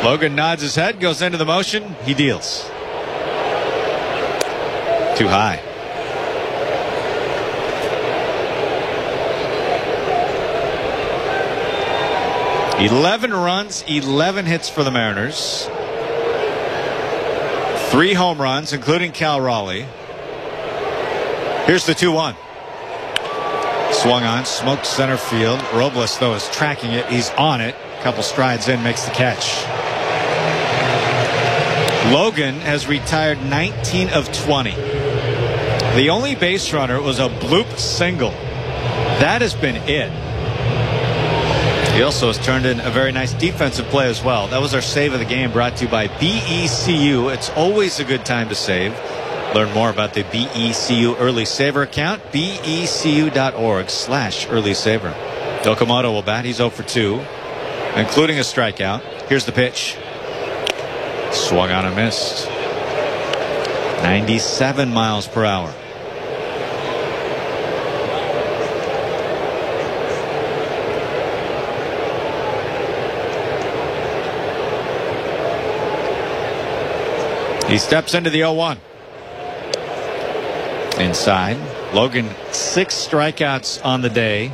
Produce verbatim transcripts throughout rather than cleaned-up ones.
Logan nods his head, goes into the motion. He deals. Too high. eleven runs, eleven hits for the Mariners. Three home runs, including Cal Raleigh. Here's the two one. Swung on, smoked center field. Robles, though, is tracking it. He's on it. A couple strides in, makes the catch. Logan has retired nineteen of twenty. The only base runner was a bloop single. That has been it. He also has turned in a very nice defensive play as well. That was our save of the game, brought to you by B E C U. It's always a good time to save. Learn more about the B E C U Early Saver account, B E C U dot org slash Early Saver. Okamoto will bat. He's oh for two, including a strikeout. Here's the pitch. Swung on and missed. ninety-seven miles per hour. He steps into the oh one. Inside. Logan, six strikeouts on the day.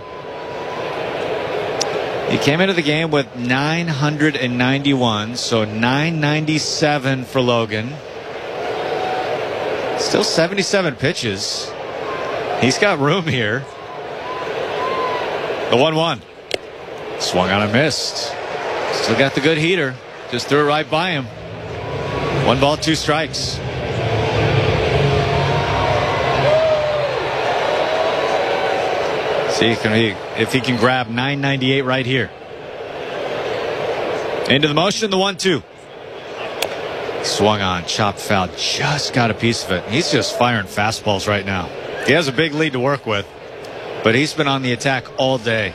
He came into the game with nine hundred ninety-one, so nine ninety-seven for Logan. Still seventy-seven pitches. He's got room here. The one one. Swung on and missed. Still got the good heater. Just threw it right by him. One ball, two strikes. See can he, if he can grab nine ninety-eight right here. Into the motion, the one two. Swung on, chopped foul, just got a piece of it. He's just firing fastballs right now. He has a big lead to work with, but he's been on the attack all day.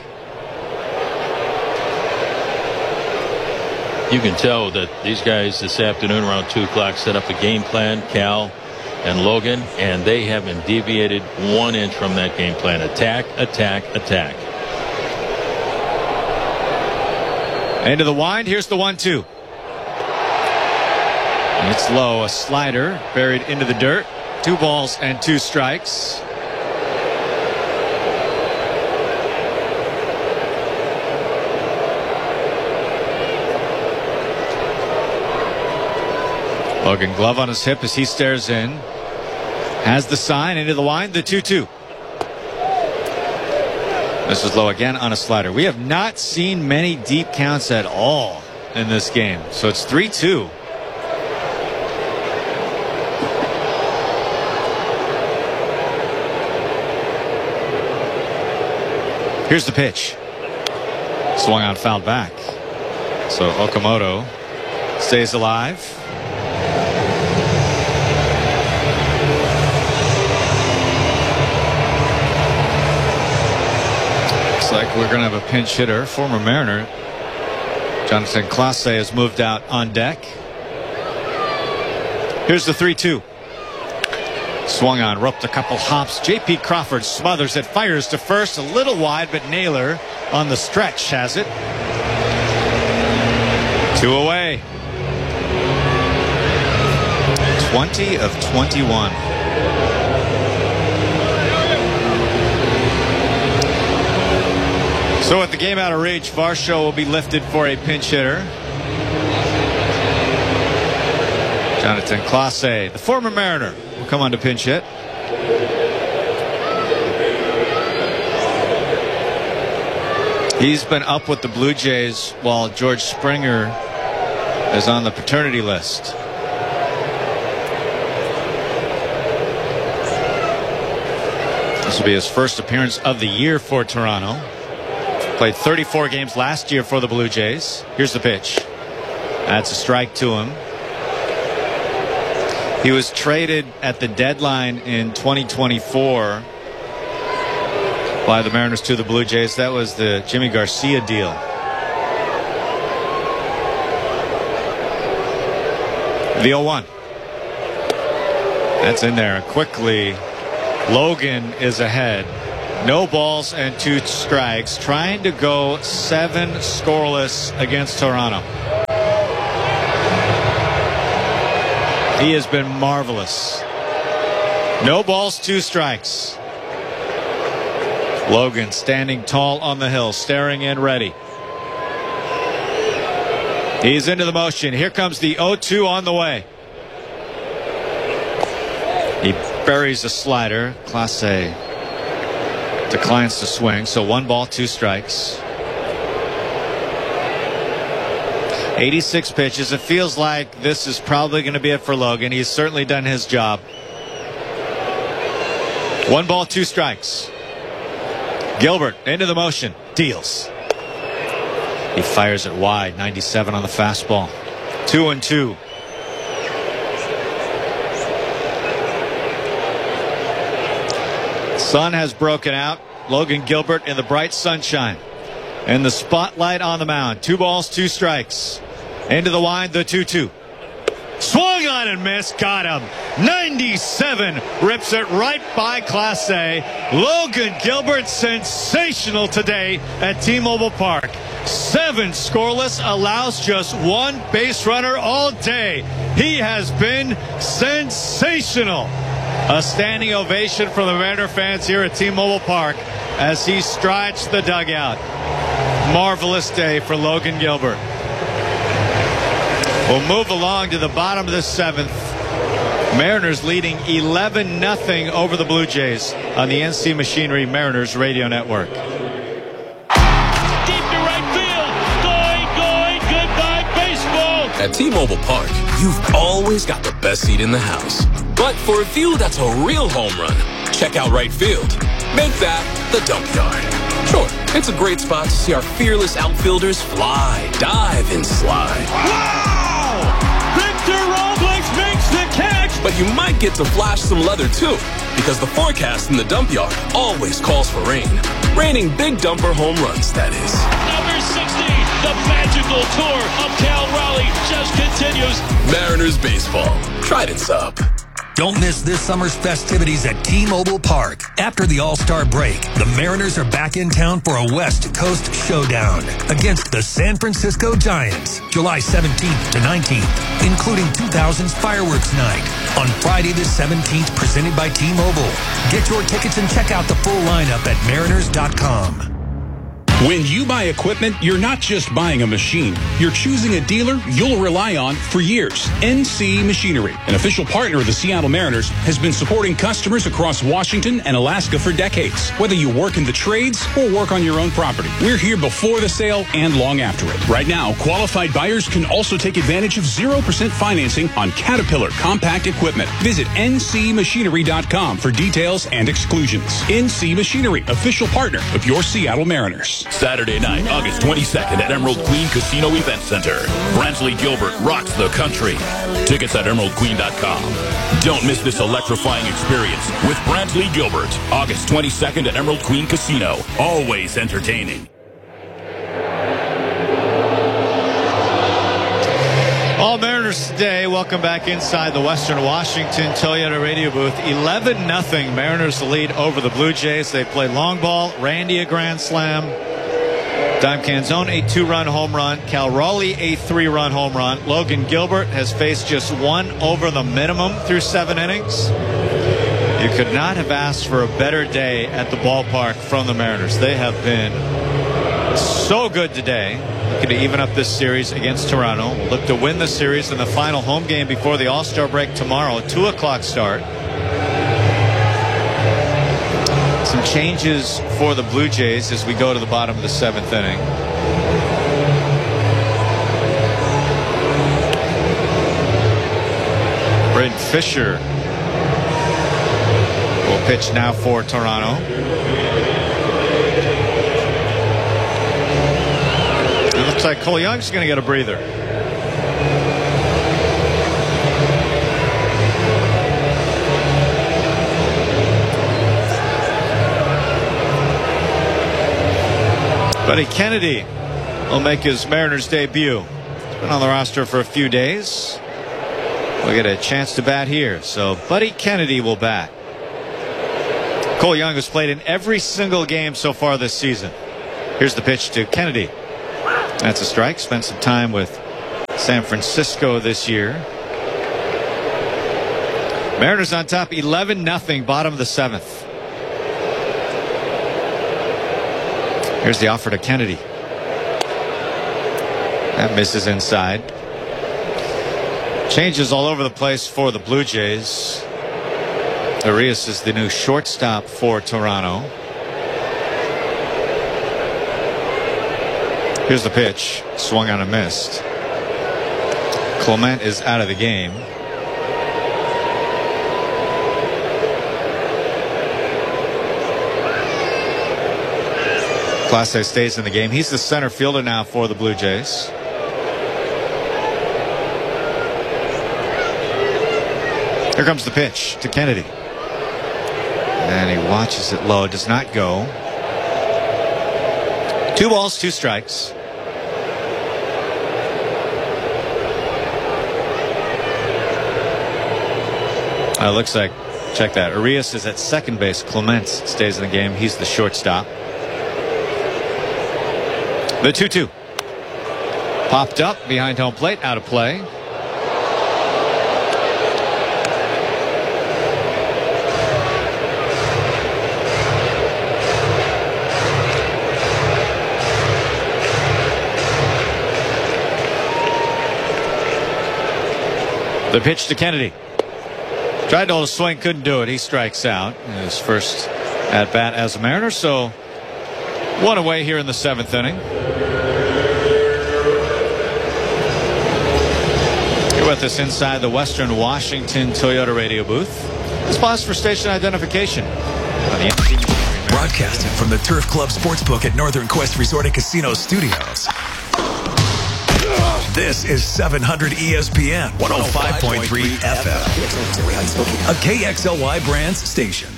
You can tell that these guys this afternoon around two o'clock set up a game plan, Cal and Logan, and they haven't deviated one inch from that game plan. Attack, attack, attack. Into the wind. Here's the one two. And it's low. A slider buried into the dirt. Two balls and two strikes. Logan, glove on his hip as he stares in. Has the sign. Into the wind. The two two. This is low again on a slider. We have not seen many deep counts at all in this game. So it's three two. Here's the pitch. Swung on, fouled back. So Okamoto stays alive. Like we're going to have a pinch hitter. Former Mariner Jonathan Clase has moved out on deck. Here's the three two. Swung on, roped a couple hops. J P Crawford smothers it, fires to first, a little wide, but Naylor on the stretch has it. Two away. twenty of twenty-one. So with the game out of reach, Varsho will be lifted for a pinch hitter. Jonathan Clase, the former Mariner, will come on to pinch hit. He's been up with the Blue Jays while George Springer is on the paternity list. This will be his first appearance of the year for Toronto. Played thirty-four games last year for the Blue Jays. Here's the pitch. That's a strike to him. He was traded at the deadline in twenty twenty-four by the Mariners to the Blue Jays. That was the Jimmy Garcia deal. The oh one. That's in there quickly. Logan is ahead. No balls and two strikes, trying to go seven scoreless against Toronto. He has been marvelous. No balls, two strikes. Logan standing tall on the hill, staring in, ready. He's into the motion. Here comes the oh two on the way. He buries a slider. Clase declines to swing. So one ball, two strikes. eighty-six pitches. It feels like this is probably going to be it for Logan. He's certainly done his job. One ball, two strikes. Gilbert into the motion. Deals. He fires it wide. ninety-seven on the fastball. Two and two. Sun has broken out. Logan Gilbert in the bright sunshine. And the spotlight on the mound. Two balls, two strikes. Into the wind, the two two. Swung on and missed. Got him. ninety-seven. Rips it right by Clase. Logan Gilbert, sensational today at T-Mobile Park. Seven scoreless, allows just one base runner all day. He has been sensational. A standing ovation from the Mariner fans here at T-Mobile Park as he strides the dugout. Marvelous day for Logan Gilbert. We'll move along to the bottom of the seventh. Mariners leading eleven nothing over the Blue Jays on the N C Machinery Mariners Radio Network. Deep to right field. Going, going, goodbye baseball. At T-Mobile Park, you've always got the best seat in the house. But for a view that's a real home run, check out right field. Make that the dump yard. Sure, it's a great spot to see our fearless outfielders fly, dive, and slide. Wow! Victor Robles makes the catch! But you might get to flash some leather too, because the forecast in the dump yard always calls for rain. Raining big dumper home runs, that is. Number sixty, the magical tour of Cal Raleigh just continues. Mariners baseball. Trident's up. Don't miss this summer's festivities at T-Mobile Park. After the All-Star break, the Mariners are back in town for a West Coast showdown against the San Francisco Giants, July seventeenth to nineteenth, including two thousand's Fireworks Night on Friday the seventeenth, presented by T-Mobile. Get your tickets and check out the full lineup at mariners dot com. When you buy equipment, you're not just buying a machine. You're choosing a dealer you'll rely on for years. N C Machinery, an official partner of the Seattle Mariners, has been supporting customers across Washington and Alaska for decades. Whether you work in the trades or work on your own property, we're here before the sale and long after it. Right now, qualified buyers can also take advantage of zero percent financing on Caterpillar compact equipment. Visit N C machinery dot com for details and exclusions. N C Machinery, official partner of your Seattle Mariners. Saturday night, August twenty-second at Emerald Queen Casino Event Center. Brantley Gilbert rocks the country. Tickets at emerald queen dot com. Don't miss this electrifying experience with Brantley Gilbert. August twenty-second at Emerald Queen Casino. Always entertaining. All Mariners today, welcome back inside the Western Washington Toyota radio booth. eleven nothing Mariners lead over the Blue Jays. They play long ball. Randy a grand slam. Dime Canzone a two-run home run. Cal Raleigh a three-run home run. Logan Gilbert has faced just one over the minimum through seven innings. You could not have asked for a better day at the ballpark from the Mariners. They have been so good today. Looking to even up this series against Toronto. We'll look to win the series in the final home game before the All-Star break tomorrow. two o'clock start. Some changes for the Blue Jays as we go to the bottom of the seventh inning. Braden Fisher will pitch now for Toronto. It looks like Cole Young's going to get a breather. Buddy Kennedy will make his Mariners debut. He's been on the roster for a few days. We'll get a chance to bat here. So Buddy Kennedy will bat. Cole Young has played in every single game so far this season. Here's the pitch to Kennedy. That's a strike. Spent some time with San Francisco this year. Mariners on top eleven nothing, bottom of the seventh. Here's the offer to Kennedy. That misses inside. Changes all over the place for the Blue Jays. Arias is the new shortstop for Toronto. Here's the pitch. Swung on and missed. Clement is out of the game. Clase stays in the game. He's the center fielder now for the Blue Jays. Here comes the pitch to Kennedy. And he watches it low. Does not go. Two balls, two strikes. Uh, looks like, check that. Arias is at second base. Clement stays in the game. He's the shortstop. The two two. Popped up behind home plate. Out of play. The pitch to Kennedy. Tried to hold a swing, couldn't do it. He strikes out in his first at bat as a Mariner. So one away here in the seventh inning. You're with us inside the Western Washington Toyota radio booth. Let's pause for station identification. On the Broadcasting from the Turf Club Sportsbook at Northern Quest Resort and Casino Studios. This is seven hundred E S P N one oh five point three F M, a K X L Y Brands station.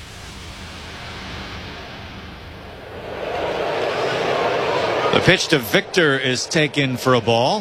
The pitch to Victor is taken for a ball.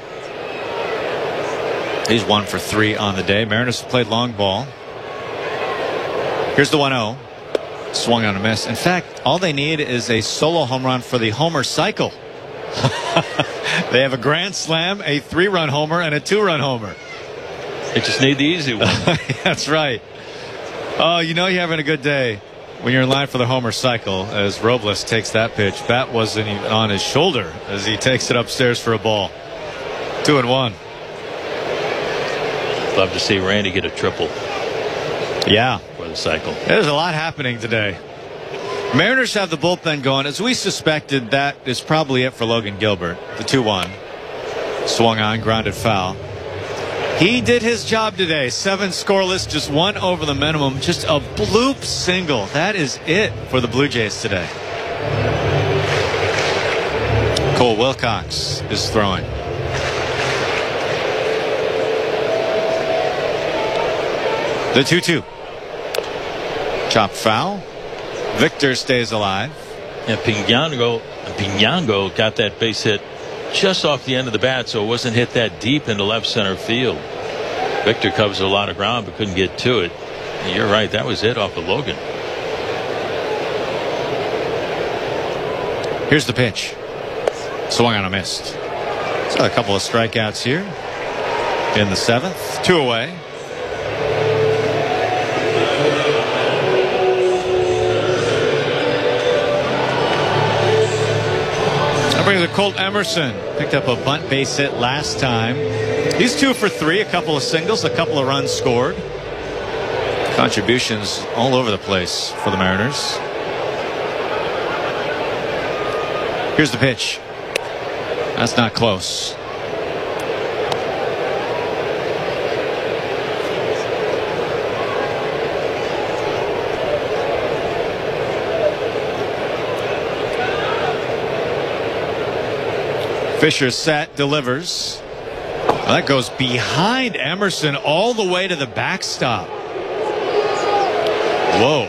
He's one for three on the day. Mariners have played long ball. Here's the one oh. Swung on a miss. In fact, all they need is a solo home run for the homer cycle. They have a grand slam, a three-run homer, and a two-run homer. They just need the easy one. That's right. Oh, you know you're having a good day when you're in line for the homer cycle as Robles takes that pitch. Bat wasn't even on his shoulder as he takes it upstairs for a ball. Two and one. Love to see Randy get a triple. Yeah. For the cycle. There's a lot happening today. Mariners have the bullpen going. As we suspected, that is probably it for Logan Gilbert. The two one. Swung on, grounded foul. He did his job today. Seven scoreless, just one over the minimum. Just a bloop single. That is it for the Blue Jays today. Cole Wilcox is throwing. The two two. Chop foul. Victor stays alive. And Pinyango, Pinyango got that base hit just off the end of the bat, so it wasn't hit that deep into left center field. Victor covers a lot of ground but couldn't get to it. And you're right, that was it off of Logan. Here's the pitch. Swung on a missed. So a couple of strikeouts here in the seventh. Two away. That brings a Colt Emerson. Picked up a bunt base hit last time. He's two for three. A couple of singles, a couple of runs scored. Contributions all over the place for the Mariners. Here's the pitch. That's not close. Fisher set, delivers. Well, that goes behind Emerson all the way to the backstop. Whoa.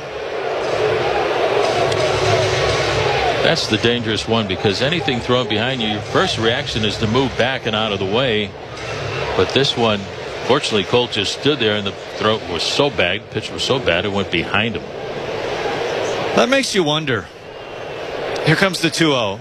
That's the dangerous one, because anything thrown behind you, your first reaction is to move back and out of the way. But this one, fortunately, Colt just stood there and the throw was so bad, pitch was so bad, it went behind him. That makes you wonder. Here comes the two oh.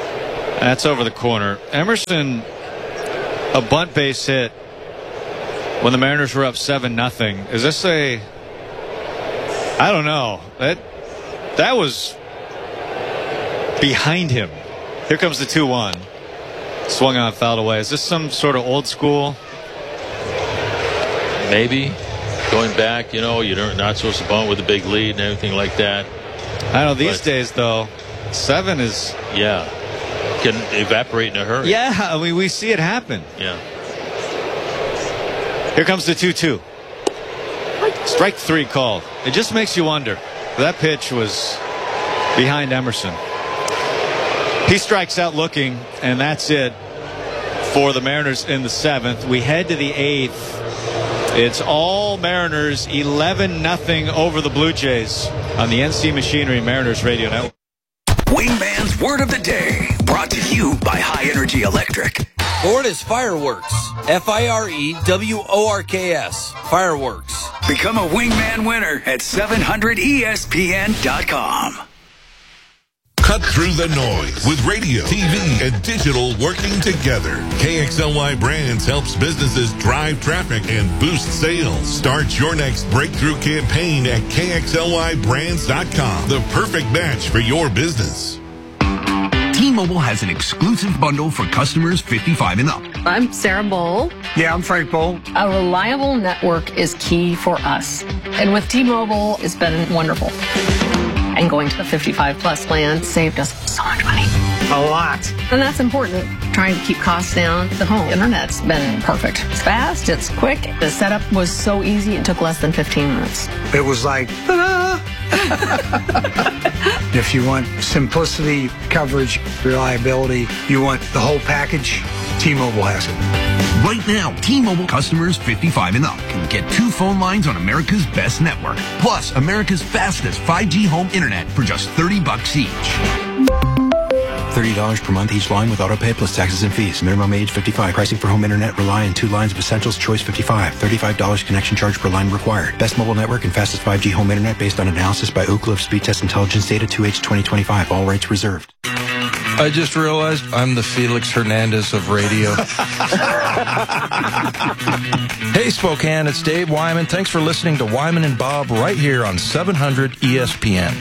That's over the corner. Emerson, a bunt base hit when the Mariners were up seven nothing. Is this a? I don't know. That that was behind him. Here comes the two one. Swung on, fouled away. Is this some sort of old school? Maybe. Going back, you know, you're not supposed to bunt with a big lead and everything like that. I know these But- days, though, seven is. Yeah. Can evaporate in a hurry. Yeah, I mean, we see it happen. Yeah. Here comes the two two. Strike three called. It just makes you wonder. That pitch was behind Emerson. He strikes out looking, and that's it for the Mariners in the seventh. We head to the eighth. It's all Mariners, eleven nothing over the Blue Jays on the N C Machinery Mariners Radio Network. Wingman's Word of the Day, brought to you by High Energy Electric. Word is fireworks. F I R E W O R K S. Fireworks. Become a Wingman winner at seven hundred E S P N dot com. Cut through the noise with radio, T V, and digital working together. K X L Y Brands helps businesses drive traffic and boost sales. Start your next breakthrough campaign at K X L Y brands dot com. The perfect match for your business. T-Mobile has an exclusive bundle for customers fifty-five and up. I'm Sarah Bowl. Yeah, I'm Frank Bowl. A reliable network is key for us. And with T-Mobile, it's been wonderful. And going to the fifty-five plus plan saved us so much money. A lot. And that's important. Trying to keep costs down. The home internet's been perfect. It's fast, it's quick. The setup was so easy, it took less than fifteen minutes. It was like, ta-da! If you want simplicity, coverage, reliability, you want the whole package, T-Mobile has it. Right now, T-Mobile customers fifty-five and up can get two phone lines on America's best network, plus America's fastest five G home internet for just thirty bucks each. thirty dollars per month each line with autopay plus taxes and fees. Minimum age fifty-five. Pricing for home internet rely on two lines of essentials. Choice fifty-five. thirty-five dollars connection charge per line required. Best mobile network and fastest five G home internet based on analysis by Ookla of Speed Test Intelligence data two H twenty twenty-five. All rights reserved. I just realized I'm the Felix Hernandez of radio. Hey, Spokane, it's Dave Wyman. Thanks for listening to Wyman and Bob right here on seven hundred E S P N.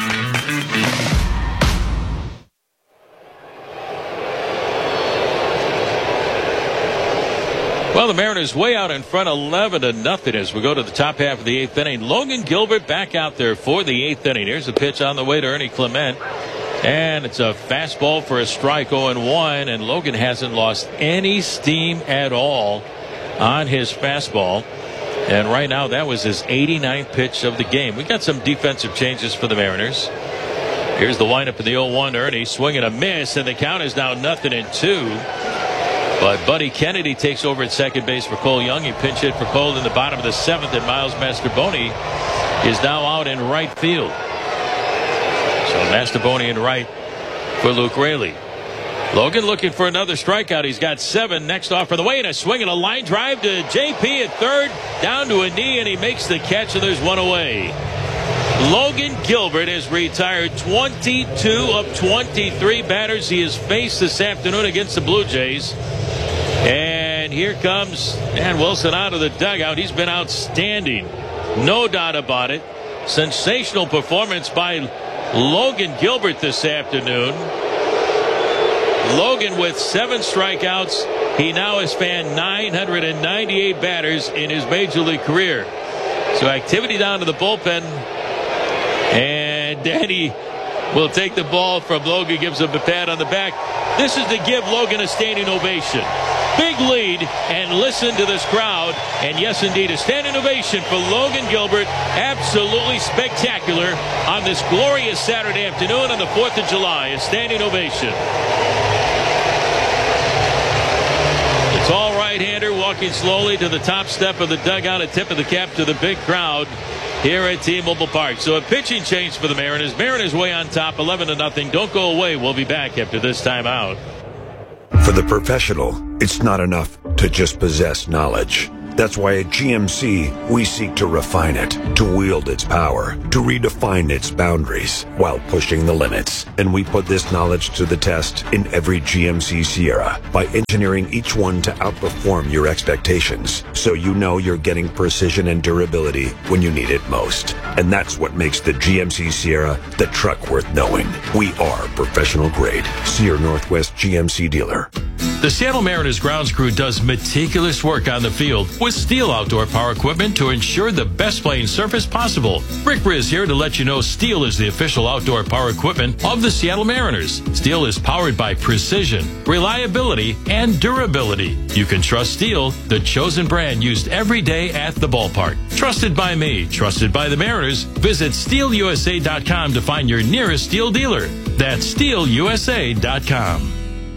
Well, the Mariners way out in front, eleven to nothing as we go to the top half of the eighth inning. Logan Gilbert back out there for the eighth inning. Here's a pitch on the way to Ernie Clement. And it's a fastball for a strike, oh and one. And Logan hasn't lost any steam at all on his fastball. And right now, that was his eighty-ninth pitch of the game. We got some defensive changes for the Mariners. Here's the windup in the oh one. Ernie swinging a miss, and the count is now nothing in two. But Buddy Kennedy takes over at second base for Cole Young. He pinch hit for Cole in the bottom of the seventh, and Miles Mastrobuoni is now out in right field. So Mastrobuoni in right for Luke Raley. Logan looking for another strikeout. He's got seven. Next off for the way, and a swing and a line drive to J P at third, down to a knee, and he makes the catch, and there's one away. Logan Gilbert has retired twenty-two of twenty-three batters he has faced this afternoon against the Blue Jays. And here comes Dan Wilson out of the dugout. He's been outstanding. No doubt about it. Sensational performance by Logan Gilbert this afternoon. Logan with seven strikeouts. He now has fanned nine hundred ninety-eight batters in his major league career. So activity down to the bullpen. And Danny will take the ball from Logan, gives him a pat on the back. This is to give Logan a standing ovation. Big lead, and listen to this crowd. And yes, indeed, a standing ovation for Logan Gilbert. Absolutely spectacular on this glorious Saturday afternoon on the fourth of July. A standing ovation. The tall right-hander walking slowly to the top step of the dugout, a tip of the cap to the big crowd here at T-Mobile Park. So a pitching change for the Mariners. Mariners way on top, eleven to nothing. Don't go away. We'll be back after this timeout. For the professional, it's not enough to just possess knowledge. That's why at G M C, we seek to refine it, to wield its power, to redefine its boundaries while pushing the limits. And we put this knowledge to the test in every G M C Sierra by engineering each one to outperform your expectations, so you know you're getting precision and durability when you need it most. And that's what makes the G M C Sierra the truck worth knowing. We are professional grade. See your Northwest G M C dealer. The Seattle Mariners grounds crew does meticulous work on the field with Steel outdoor power equipment to ensure the best playing surface possible. Rick Riz here to let you know Steel is the official outdoor power equipment of the Seattle Mariners. Steel is powered by precision, reliability, and durability. You can trust Steel, the chosen brand used every day at the ballpark. Trusted by me, trusted by the Mariners. Visit steel u s a dot com to find your nearest Steel dealer. That's steel u s a dot com.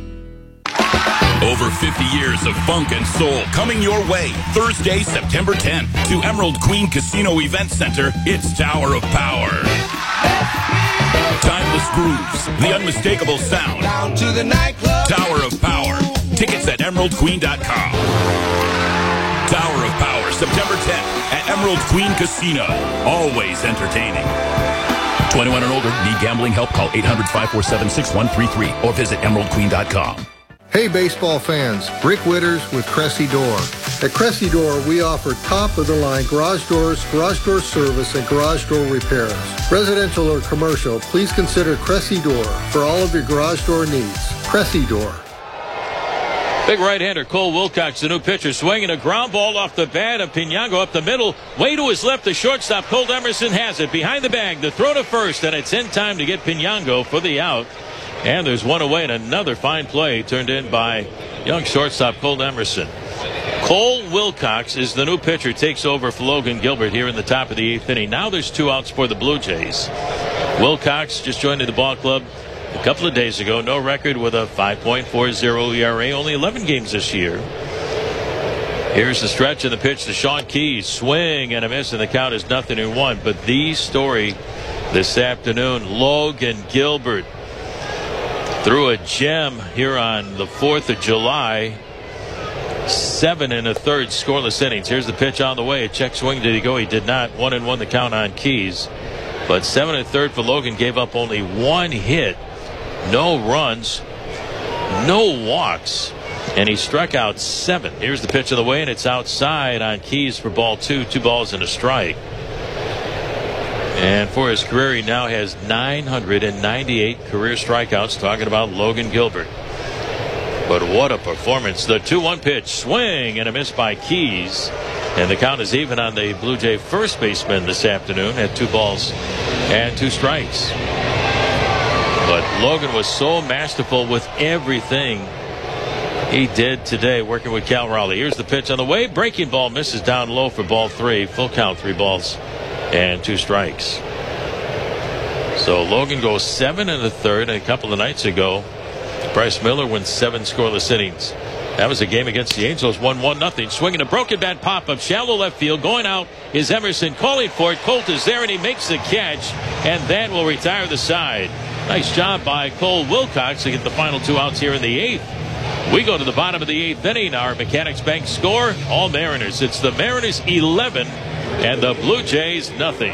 Over fifty years of funk and soul coming your way. Thursday, September tenth, to Emerald Queen Casino Event Center. It's Tower of Power. Timeless grooves, the unmistakable sound. Down to the nightclub. Tower of Power. Tickets at emerald queen dot com. Tower of Power, September tenth at Emerald Queen Casino. Always entertaining. twenty-one and older. Need gambling help? Call eight hundred, five four seven, six one three three or visit emerald queen dot com. Hey baseball fans, Rick Witters with Cressy Door. At Cressy Door, we offer top-of-the-line garage doors, garage door service, and garage door repairs. Residential or commercial, please consider Cressy Door for all of your garage door needs. Cressy Door. Big right-hander Cole Wilcox, the new pitcher, swinging a ground ball off the bat of Pinango up the middle. Way to his left, the shortstop, Cole Emerson, has it. Behind the bag, the throw to first, and it's in time to get Pinango for the out. And there's one away, and another fine play turned in by young shortstop Cole Emerson. Cole Wilcox is the new pitcher, takes over for Logan Gilbert here in the top of the eighth inning. Now there's two outs for the Blue Jays. Wilcox just joined the ball club a couple of days ago. No record with a five point four oh E R A. Only eleven games this year. Here's the stretch and the pitch to Sean Keys. Swing and a miss, and the count is nothing in one. But the story this afternoon, Logan Gilbert threw a gem here on the fourth of July. Seven and a third scoreless innings. Here's the pitch on the way. A check swing. Did he go? He did not. One and one the count on Keys. But seven and a third for Logan. Gave up only one hit. No runs. No walks. And he struck out seven. Here's the pitch of the way, and it's outside on Keys for ball two. Two balls and a strike. And for his career, he now has nine hundred ninety-eight career strikeouts. Talking about Logan Gilbert. But what a performance. The two one pitch. Swing and a miss by Keys. And the count is even on the Blue Jay first baseman this afternoon at two balls and two strikes. But Logan was so masterful with everything he did today, working with Cal Raleigh. Here's the pitch on the way. Breaking ball misses down low for ball three. Full count, three balls and two strikes. So Logan goes seven and a third. And a couple of nights ago, Bryce Miller wins seven scoreless innings. That was a game against the Angels, one one nothing. Swinging a broken bat pop-up, shallow left field. Going out is Emerson, calling for it. Colt is there, and he makes the catch, and that will retire the side. Nice job by Cole Wilcox to get the final two outs here in the eighth. We go to the bottom of the eighth inning. Our Mechanics Bank score, all Mariners. It's the Mariners eleven and the Blue Jays nothing.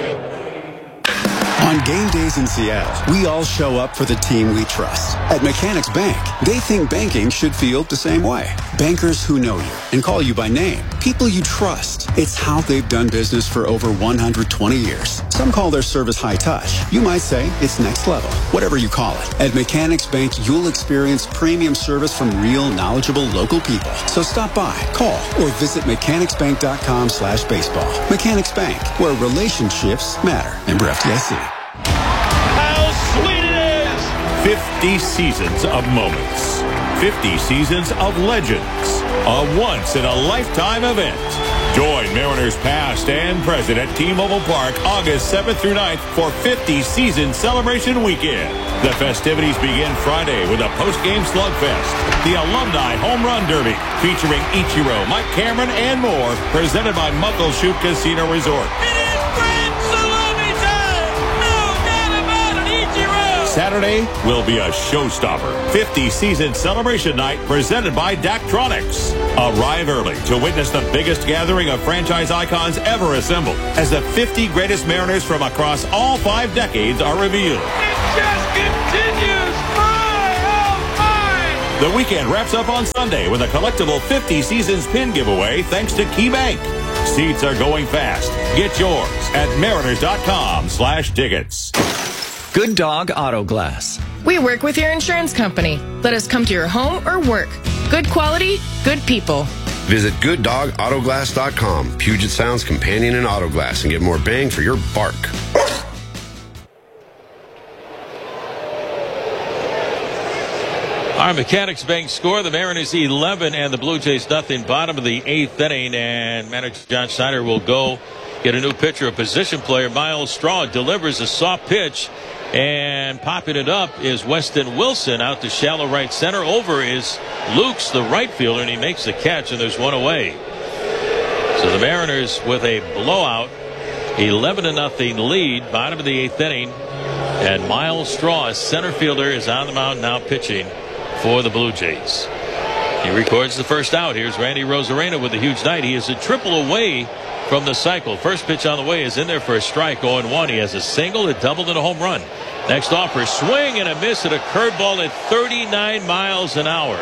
On game days in Seattle, we all show up for the team we trust. At Mechanics Bank, they think banking should feel the same way. Bankers who know you and call you by name. People you trust. It's how they've done business for over one hundred twenty years. Some call their service high touch. You might say it's next level. Whatever you call it. At Mechanics Bank, you'll experience premium service from real, knowledgeable local people. So stop by, call, or visit mechanics bank dot com slash baseball. Mechanics Bank, where relationships matter. Member F D I C. Sweet it is! fifty seasons of moments. fifty seasons of legends. A once-in-a-lifetime event. Join Mariners past and present at T-Mobile Park August seventh through ninth for fifty season celebration weekend. The festivities begin Friday with a post-game slugfest. The Alumni Home Run Derby featuring Ichiro, Mike Cameron, and more, presented by Muckleshoot Casino Resort. Saturday will be a showstopper. fifty season celebration night presented by Daktronics. Arrive early to witness the biggest gathering of franchise icons ever assembled as the fifty greatest Mariners from across all five decades are revealed. It just continues. My, oh, my. The weekend wraps up on Sunday with a collectible fifty seasons pin giveaway thanks to KeyBank. Seats are going fast. Get yours at mariners.com slash tickets. Good Dog Auto Glass. We work with your insurance company. Let us come to your home or work. Good quality, good people. Visit good dog auto glass dot com, Puget Sound's companion in auto glass, and get more bang for your bark. Our Mechanics Bank score, the Mariners eleven and the Blue Jays nothing. Bottom of the eighth inning, and manager John Schneider will go get a new pitcher. A position player, Miles Straw, delivers a soft pitch, and popping it up is Weston Wilson out to shallow right center. Over is Lukes, the right fielder, and he makes the catch, and there's one away. So the Mariners with a blowout, eleven to nothing lead, bottom of the eighth inning, and Miles Straw, a center fielder, is on the mound now pitching for the Blue Jays. He records the first out. Here's Randy Rosarena with a huge night. He is a triple away from the cycle. First pitch on the way is in there for a strike. oh and one. He has a single, a double, and a home run. Next offer, swing and a miss at a curveball at thirty-nine miles an hour.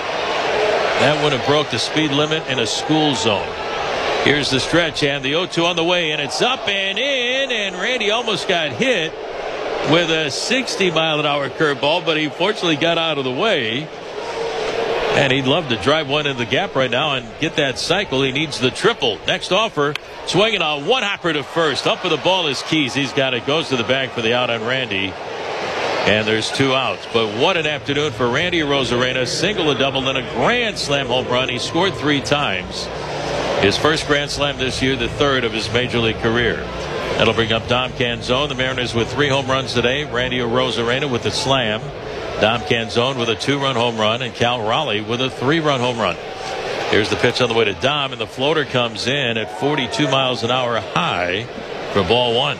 That would have broke the speed limit in a school zone. Here's the stretch, and the oh two on the way, and it's up and in, and Randy almost got hit with a sixty mile an hour curveball, but he fortunately got out of the way. And he'd love to drive one in the gap right now and get that cycle. He needs the triple. Next offer, swinging on one hopper to first. Up with the ball is Keys. He's got it. Goes to the bag for the out on Randy. And there's two outs. But what an afternoon for Randy Rosarena. Single, a double, and a grand slam home run. He scored three times. His first grand slam this year, the third of his major league career. That'll bring up Dom Canzone. The Mariners with three home runs today. Randy Rosarena with the slam. Dom Canzone with a two-run home run, and Cal Raleigh with a three-run home run. Here's the pitch on the way to Dom, and the floater comes in at forty-two miles an hour high for ball one.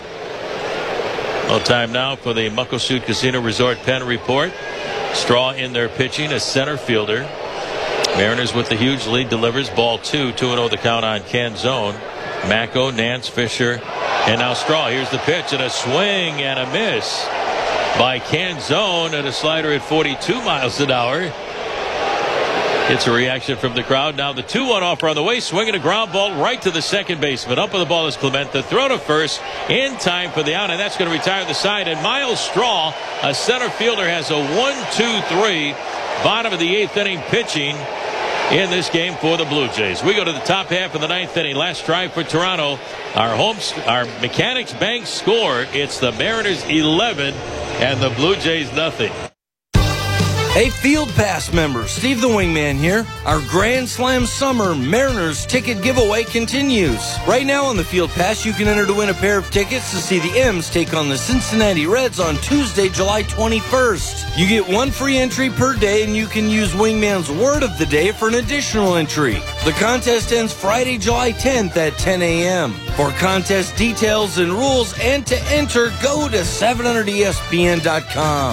No time now for the Muckleshoot Casino Resort Penn report. Straw in there pitching, a center fielder. Mariners with the huge lead delivers ball two. two and oh the count on Canzone. Macco, Nance, Fisher, and now Straw. Here's the pitch, and a swing and a miss by Canzone, and a slider at forty-two miles an hour. It's a reaction from the crowd. Now the two one offer on the way, swinging a ground ball right to the second baseman. Up with the ball is Clement. The throw to first in time for the out, and that's going to retire the side. And Miles Straw, a center fielder, has a one two three. Bottom of the eighth inning pitching in this game for the Blue Jays. We go to the top half of the ninth inning. Last drive for Toronto. Our home, our Mechanics Bank score. It's the Mariners eleven and the Blue Jays nothing. Hey, Field Pass members, Steve the Wingman here. Our Grand Slam Summer Mariners ticket giveaway continues. Right now on the Field Pass, you can enter to win a pair of tickets to see the M's take on the Cincinnati Reds on Tuesday, July twenty-first. You get one free entry per day, and you can use Wingman's word of the day for an additional entry. The contest ends Friday, July tenth at ten a.m. For contest details and rules and to enter, go to seven hundred E S P N dot com.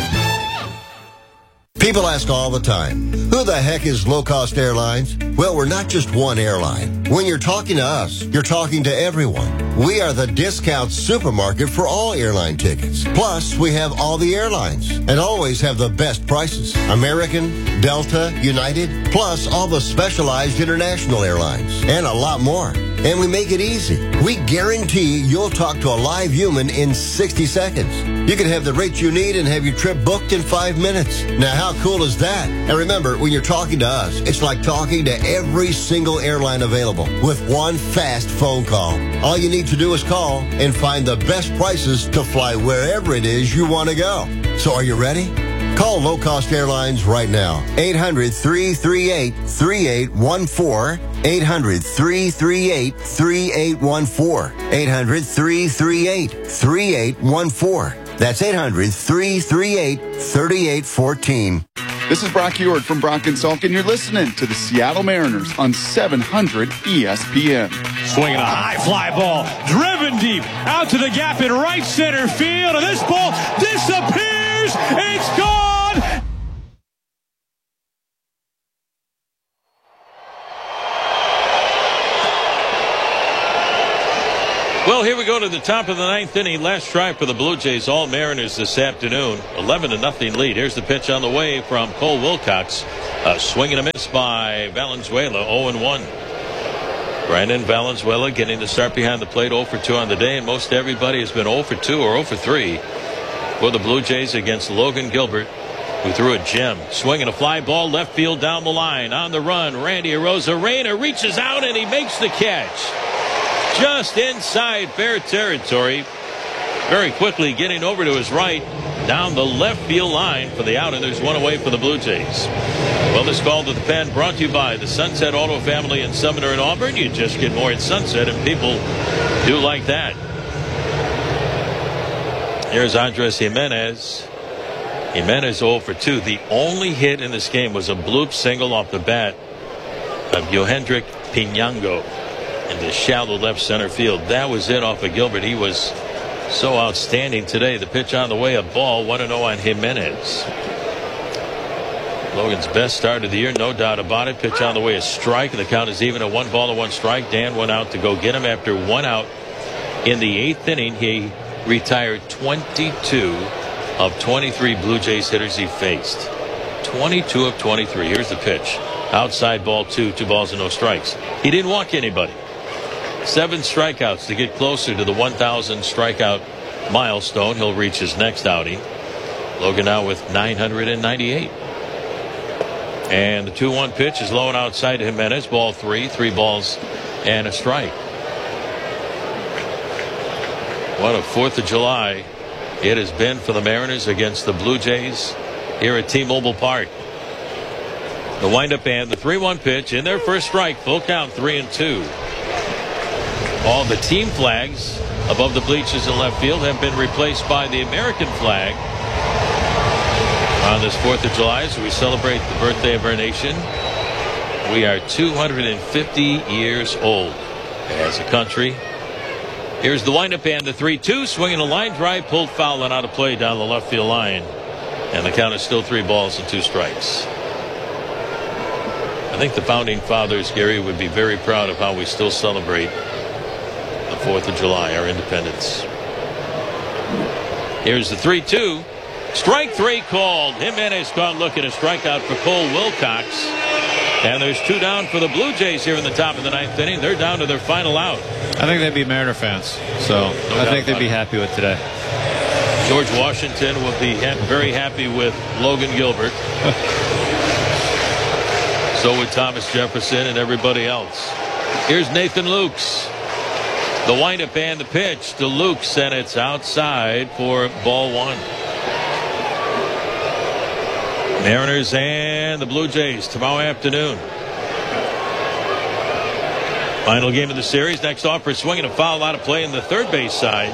People ask all the time, who the heck is Low Cost Airlines? Well, we're not just one airline. When you're talking to us, you're talking to everyone. We are the discount supermarket for all airline tickets. Plus, we have all the airlines and always have the best prices. American, Delta, United, plus all the specialized international airlines and a lot more. And we make it easy. We guarantee you'll talk to a live human in sixty seconds. You can have the rate you need and have your trip booked in five minutes. Now, how cool is that? And remember, when you're talking to us, it's like talking to every single airline available with one fast phone call. All you need to do is call and find the best prices to fly wherever it is you want to go. So are you ready? Call Low Cost Airlines right now. eight hundred, three three eight, three eight one four. eight hundred, three three eight, three eight one four. eight hundred, three three eight, three eight one four. That's eight hundred, three three eight, three eight one four. This is Brock Ewart from Brock and Salk, and you're listening to the Seattle Mariners on seven hundred E S P N. Swinging a high fly ball, driven deep, out to the gap in right center field, and this ball disappears! Mariners. It's gone. Well, here we go to the top of the ninth inning. Last try for the Blue Jays. All Mariners this afternoon. eleven to nothing lead. Here's the pitch on the way from Cole Wilcox. A swing and a miss by Valenzuela. oh and one. Brandon Valenzuela getting the start behind the plate. oh for two on the day. And most everybody has been oh for two or oh for three for the Blue Jays against Logan Gilbert, who threw a gem. Swinging a fly ball left field down the line. On the run, Randy Arozarena reaches out and he makes the catch. Just inside fair territory. Very quickly getting over to his right down the left field line for the out, and there's one away for the Blue Jays. Well, this call to the pen brought to you by the Sunset Auto Family in Sumner and Auburn. You just get more at Sunset, and people do like that. Here's Andres Jimenez. Jimenez oh for two. The only hit in this game was a bloop single off the bat of Yohendrick Pinango in the shallow left center field. That was it off of Gilbert. He was so outstanding today. The pitch on the way, a ball. one and oh on Jimenez. Logan's best start of the year, no doubt about it. Pitch on the way, a strike. The count is even at one ball to one strike. Dan went out to go get him after one out in the eighth inning. He retired twenty-two of twenty-three Blue Jays hitters he faced. twenty-two of twenty-three. Here's the pitch. Outside ball two, two balls and no strikes. He didn't walk anybody. Seven strikeouts to get closer to the one thousand strikeout milestone. He'll reach his next outing. Logan now with nine hundred ninety-eight. And the two one pitch is low and outside to Jimenez. Ball three, three balls and a strike. What a fourth of July it has been for the Mariners against the Blue Jays here at T-Mobile Park. The windup and the three one pitch in their first strike. Full count, three and two. All the team flags above the bleachers in left field have been replaced by the American flag on this fourth of July as we celebrate the birthday of our nation. We are two hundred fifty years old as a country. Here's the windup and the three two. Swinging a line drive, pulled foul and out of play down the left field line. And the count is still three balls and two strikes. I think the founding fathers, Gary, would be very proud of how we still celebrate the fourth of July, our independence. Here's the three two. Strike three called. Jimenez caught looking, a strikeout for Cole Wilcox. And there's two down for the Blue Jays here in the top of the ninth inning. They're down to their final out. I think they'd be Mariner fans, so no I think they'd be happy with today. George Washington will be ha very happy with Logan Gilbert. So would Thomas Jefferson and everybody else. Here's Nathan Lukes. The windup and the pitch to Lukes, and it's outside for ball one. Mariners and the Blue Jays tomorrow afternoon. Final game of the series. Next off for swinging a foul out of play in the third base side.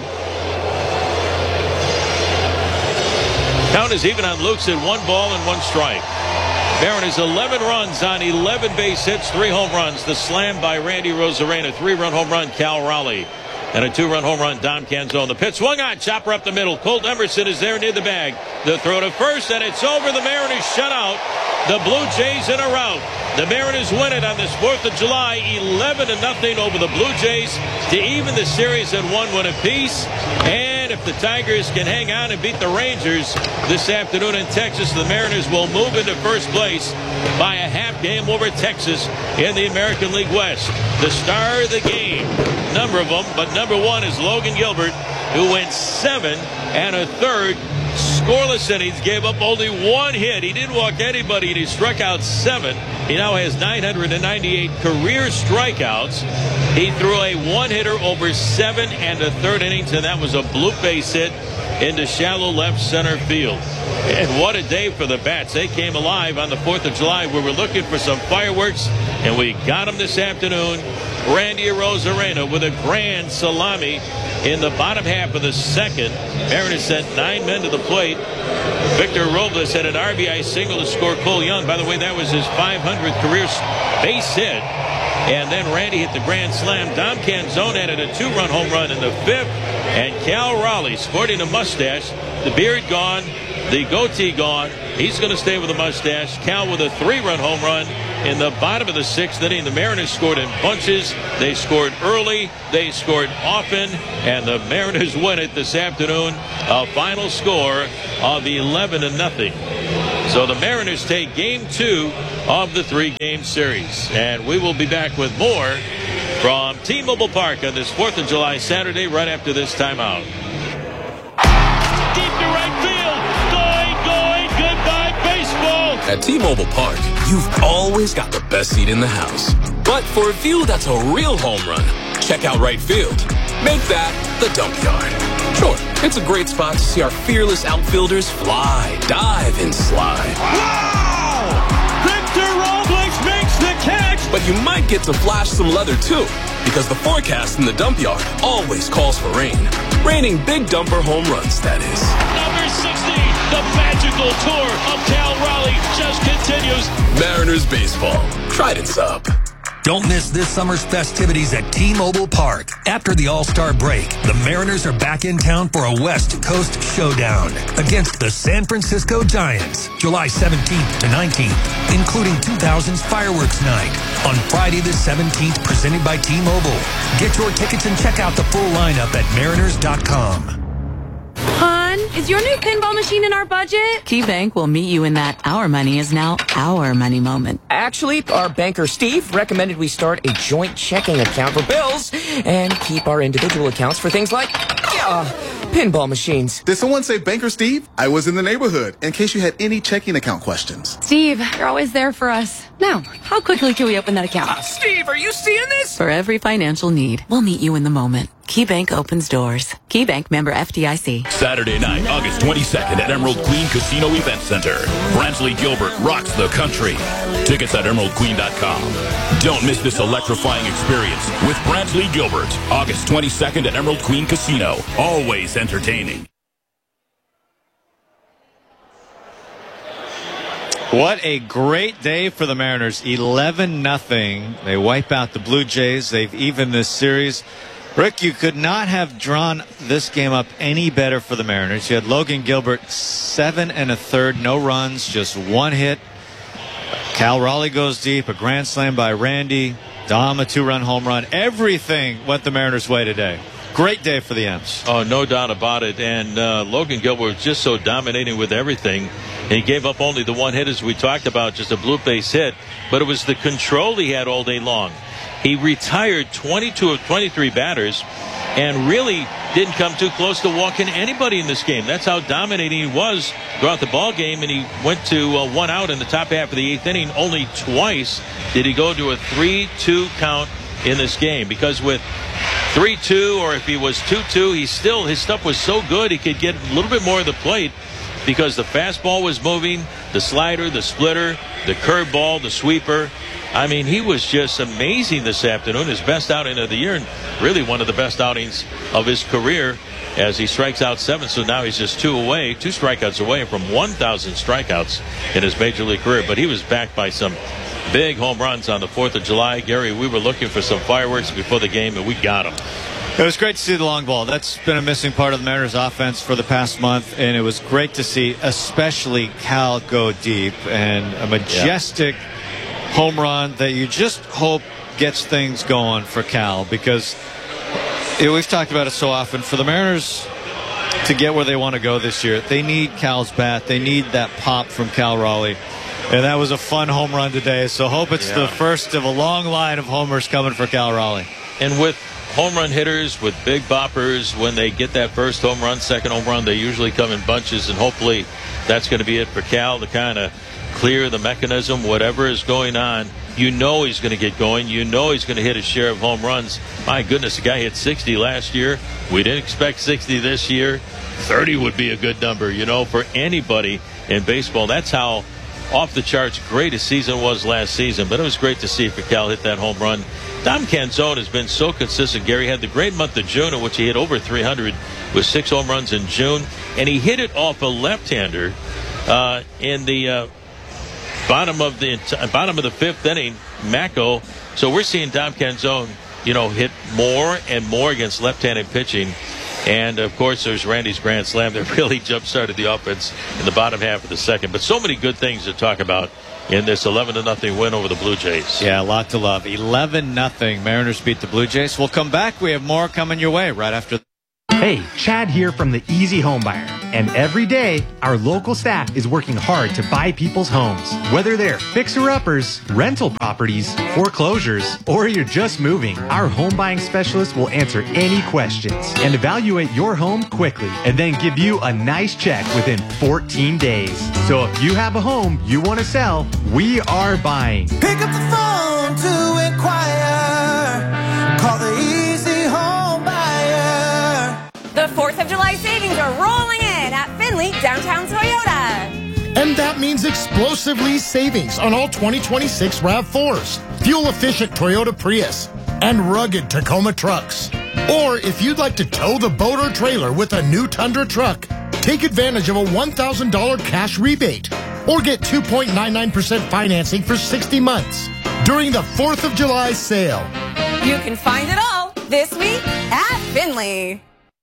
Count is even on Lukes at one ball and one strike. Mariners eleven runs on eleven base hits, three home runs. The slam by Randy Arozarena, three-run home run Cal Raleigh, and a two-run home run Dom Canzone. The pitch swung on, chopper up the middle. Colt Emerson is there near the bag. The throw to first, and it's over. The Mariners shut out the Blue Jays in a rout. The Mariners win it on this fourth of July, eleven to nothing over the Blue Jays to even the series at one one apiece. And if the Tigers can hang on and beat the Rangers this afternoon in Texas, the Mariners will move into first place by a half game over Texas in the American League West. The star of the game, number of them, but number one is Logan Gilbert, who went seven and a third scoreless innings, gave up only one hit. He didn't walk anybody, and he struck out seven. He now has nine hundred ninety-eight career strikeouts. He threw a one-hitter over seven and a third innings, and that was a bloop base hit into shallow left center field. And what a day for the Bats. They came alive on the fourth of July. We were looking for some fireworks, and we got them this afternoon. Randy Arozarena with a grand salami in the bottom half of the second. Mariners sent nine men to the plate. Victor Robles had an R B I single to score Cole Young. By the way, that was his five hundredth career base hit. And then Randy hit the grand slam. Dom Canzone added a two-run home run in the fifth. And Cal Raleigh, sporting a mustache, the beard gone, the goatee gone. He's going to stay with a mustache. Cal with a three-run home run in the bottom of the sixth inning. The Mariners scored in bunches. They scored early. They scored often. And the Mariners win it this afternoon. A final score of eleven to nothing. So the Mariners take game two of the three-game series. And we will be back with more from T-Mobile Park on this fourth of July Saturday right after this timeout. Deep to right field. Going, going. Goodbye, baseball. At T-Mobile Park, you've always got the best seat in the house. But for a view that's a real home run, check out right field. Make that the dump yard. Sure, it's a great spot to see our fearless outfielders fly, dive, and slide. Wow! Victor Robles makes the catch! But you might get to flash some leather too, because the forecast in the dump yard always calls for rain. Raining big dumper home runs, that is. Number sixty, the magical tour of Cal Raleigh just continues. Mariners baseball. Trident's up. Don't miss this summer's festivities at T-Mobile Park. After the All-Star break, the Mariners are back in town for a West Coast showdown against the San Francisco Giants, July seventeenth to nineteenth, including two thousand's Fireworks Night on Friday the seventeenth, presented by T-Mobile. Get your tickets and check out the full lineup at mariners dot com. Hon, is your new pinball machine in our budget? KeyBank will meet you in that our money is now our money moment. Actually, our banker Steve recommended we start a joint checking account for bills and keep our individual accounts for things like uh, pinball machines. Did someone say Banker Steve? I was in the neighborhood in case you had any checking account questions. Steve, you're always there for us. Now, how quickly can we open that account? Uh, Steve, are you seeing this? For every financial need, we'll meet you in the moment. KeyBank opens doors. KeyBank, member F D I C. Saturday night, August twenty-second at Emerald Queen Casino Event Center. Brantley Gilbert rocks the country. Tickets at emerald queen dot com. Don't miss this electrifying experience with Brantley Gilbert. August twenty-second at Emerald Queen Casino. Always entertaining. What a great day for the Mariners. eleven nothing. They wipe out the Blue Jays. They've evened this series. Rick, you could not have drawn this game up any better for the Mariners. You had Logan Gilbert, seven and a third, no runs, just one hit. Cal Raleigh goes deep, a grand slam by Randy. Dom, a two-run home run. Everything went the Mariners' way today. Great day for the M's. Oh, no doubt about it. And uh, Logan Gilbert was just so dominating with everything. He gave up only the one hit, as we talked about, just a blue base hit. But it was the control he had all day long. He retired twenty-two of twenty-three batters and really didn't come too close to walking anybody in this game. That's how dominating he was throughout the ball game. And he went to uh, one out in the top half of the eighth inning. Only twice did he go to a three two count in this game, because with three two, or if he was two two, he still, his stuff was so good he could get a little bit more of the plate, because the fastball was moving, the slider, the splitter, the curveball, the sweeper. I mean, he was just amazing this afternoon. His best outing of the year, and really one of the best outings of his career, as he strikes out seven. So now he's just two away, two strikeouts away from one thousand strikeouts in his major league career. But he was backed by some big home runs on the fourth of July. Gary, we were looking for some fireworks before the game, and we got them. It was great to see the long ball. That's been a missing part of the Mariners offense for the past month, and it was great to see especially Cal go deep, and a majestic yeah. home run that you just hope gets things going for Cal, because you know, we've talked about it so often. For the Mariners to get where they want to go this year, they need Cal's bat. They need that pop from Cal Raleigh. And that was a fun home run today. So hope it's yeah. the first of a long line of homers coming for Cal Raleigh. And with home run hitters, with big boppers, when they get that first home run, second home run, they usually come in bunches. And hopefully that's going to be it for Cal to kind of clear the mechanism. Whatever is going on, you know he's going to get going. You know he's going to hit a share of home runs. My goodness, the guy hit sixty last year. We didn't expect sixty this year. thirty would be a good number, you know, for anybody in baseball. That's how off the charts great his season was last season. But it was great to see for Cal hit that home run. Dom Canzone has been so consistent. Gary had the great month of June in which he hit over three hundred with six home runs in June. And he hit it off a left-hander uh, in the uh, bottom of the bottom of the fifth inning, Mako. So we're seeing Dom Canzone, you know, hit more and more against left-handed pitching. And, of course, there's Randy's grand slam that really jump-started the offense in the bottom half of the second. But so many good things to talk about in this eleven to nothing win over the Blue Jays. Yeah, a lot to love. eleven nothing. Mariners beat the Blue Jays. We'll come back. We have more coming your way right after. Hey, Chad here from the Easy Home Buyer. And every day, our local staff is working hard to buy people's homes. Whether they're fixer-uppers, rental properties, foreclosures, or you're just moving, our home buying specialists will answer any questions and evaluate your home quickly and then give you a nice check within fourteen days. So if you have a home you want to sell, we are buying. Pick up the phone to inquire. Call the Easy Home Buyer. The fourth of July savings are rolling in at Finley Downtown Toyota. And that means explosively savings on all twenty twenty-six RAV fours, fuel-efficient Toyota Prius, and rugged Tacoma trucks. Or if you'd like to tow the boat or trailer with a new Tundra truck, take advantage of a one thousand dollars cash rebate or get two point nine nine percent financing for sixty months during the fourth of July sale. You can find it all this week at Finley.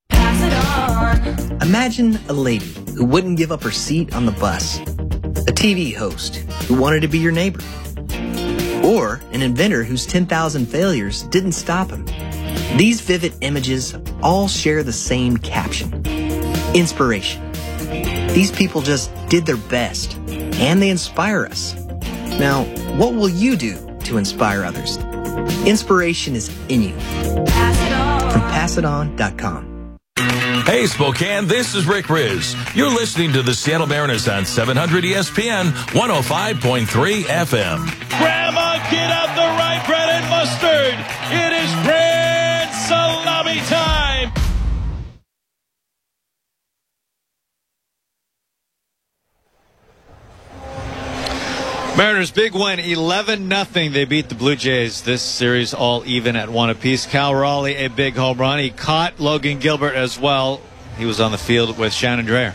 Imagine a lady who wouldn't give up her seat on the bus, a T V host who wanted to be your neighbor, or an inventor whose ten thousand failures didn't stop him. These vivid images all share the same caption: inspiration. These people just did their best, and they inspire us. Now, what will you do to inspire others? Inspiration is in you. From pass it on dot com. Hey, Spokane, this is Rick Riz. You're listening to the Seattle Mariners on seven hundred E S P N, one oh five point three F M. Grandma, get out the rye bread and mustard. It is grand salami time. Mariners big win, eleven nothing. They beat the Blue Jays. This series all even at one apiece. Cal Raleigh, a big home run. He caught Logan Gilbert as well. He was on the field with Shannon Drayer.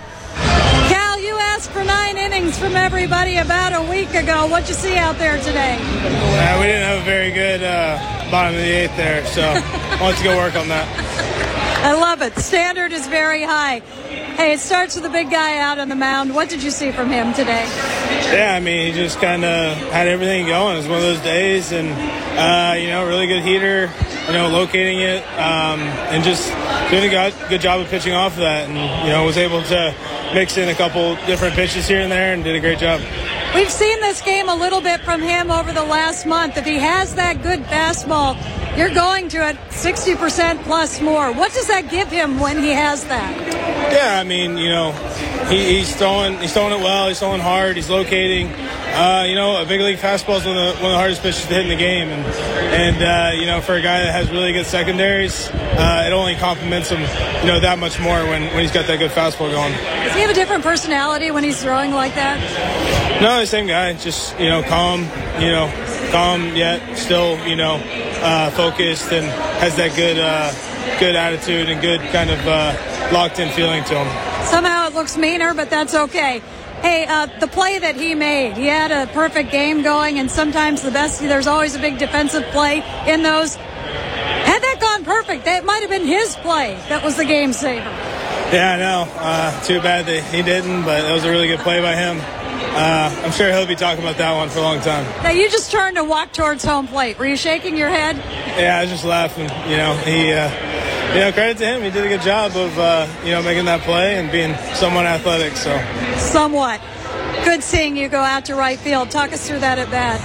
Cal, you asked for nine innings from everybody about a week ago. What'd you see out there today? Uh, we didn't have a very good uh, bottom of the eighth there, so I want to go work on that. I love it. The standard is very high. Hey, it starts with the big guy out on the mound. What did you see from him today? Yeah, I mean, he just kind of had everything going. It was one of those days, and, uh, you know, really good heater, you know, locating it, um, and just doing a good, good job of pitching off of that, and, you know, was able to mix in a couple different pitches here and there and did a great job. We've seen this game a little bit from him over the last month. If he has that good fastball, you're going to it sixty percent plus more. What does that give him when he has that? Yeah, I mean, you know, he, he's throwing he's throwing it well. He's throwing hard. He's locating. Uh, you know, a big league fastball is one of the, one of the hardest pitches to hit in the game. And, and uh, you know, for a guy that has really good secondaries, uh, it only complements him, you know, that much more when, when he's got that good fastball going. Does he have a different personality when he's throwing like that? No, the same guy. Just, you know, calm, you know, calm yet still, you know, uh, focused and has that good, uh, good attitude and good kind of uh, locked-in feeling to him. Somehow it looks meaner, but that's okay. Hey, uh, the play that he made, he had a perfect game going, and sometimes the best, there's always a big defensive play in those. Had that gone perfect, that might have been his play that was the game saver. Yeah, I know. Uh, too bad that he didn't, but that was a really good play by him. Uh, I'm sure he'll be talking about that one for a long time. Now, you just turned to walk towards home plate. Were you shaking your head? Yeah, I was just laughing. You know, he, uh, you know, credit to him. He did a good job of, uh, you know, making that play and being somewhat athletic. So, somewhat. Good seeing you go out to right field. Talk us through that at bat.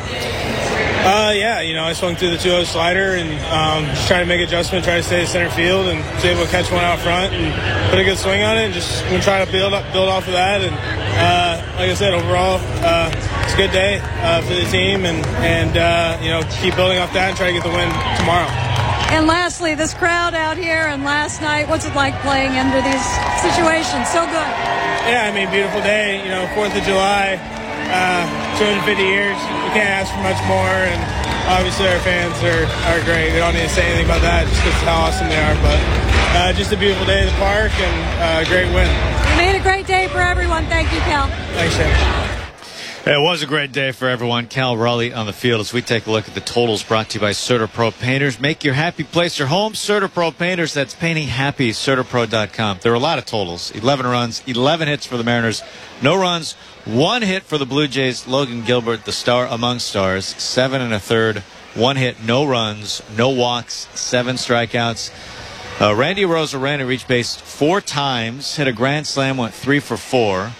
Uh, yeah, you know, I swung through the two oh slider and um, just trying to make adjustment, try to stay at center field, and was able to catch one out front and put a good swing on it, and just going to try to build up, build off of that. And uh, like I said, overall, uh, it's a good day uh, for the team, and and uh, you know, keep building off that and try to get the win tomorrow. And lastly, this crowd out here and last night, what's it like playing under these situations? So good. Yeah, I mean, beautiful day. You know, fourth of July. Uh, two hundred fifty years, we can't ask for much more, and obviously our fans are, are great. We don't need to say anything about that just because of how awesome they are, but uh, just a beautiful day at the park and a uh, great win. You made a great day for everyone. Thank you, Cal. Thanks, Shannon. It was a great day for everyone. Cal Raleigh on the field as we take a look at the totals brought to you by CertaPro Painters. Make your happy place your home. CertaPro Painters, that's painting happy, Certapro dot com. There were a lot of totals. eleven runs, eleven hits for the Mariners. No runs, one hit for the Blue Jays. Logan Gilbert, the star among stars. Seven and a third, one hit, no runs, no walks, seven strikeouts. Uh, Randy Arozarena reached base four times, hit a grand slam, went three for four.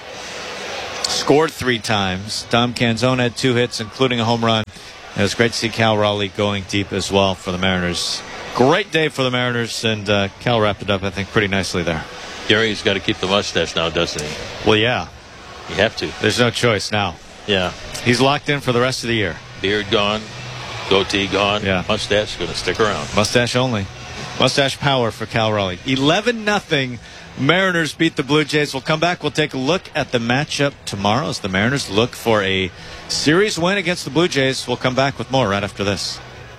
Scored three times. Dom Canzone had two hits, including a home run. It was great to see Cal Raleigh going deep as well for the Mariners. Great day for the Mariners, and uh, Cal wrapped it up, I think, pretty nicely there. Gary's got to keep the mustache now, doesn't he? Well, yeah. You have to. There's no choice now. Yeah. He's locked in for the rest of the year. Beard gone. Goatee gone. Yeah. Mustache going to stick around. Mustache only. Mustache power for Cal Raleigh. eleven nothing. Mariners beat the Blue Jays. We'll come back. We'll take a look at the matchup tomorrow as the Mariners look for a series win against the Blue Jays. We'll come back with more right after this.